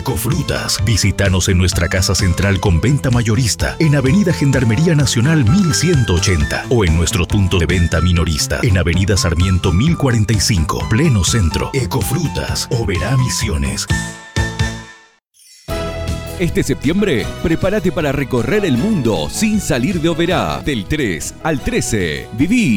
Ecofrutas. Visítanos en nuestra casa central con venta mayorista en Avenida Gendarmería Nacional 1180 o en nuestro punto de venta minorista en Avenida Sarmiento 1045, pleno centro. Ecofrutas, Oberá Misiones. Este septiembre, prepárate para recorrer el mundo sin salir de Oberá. Del 3 al 13, viví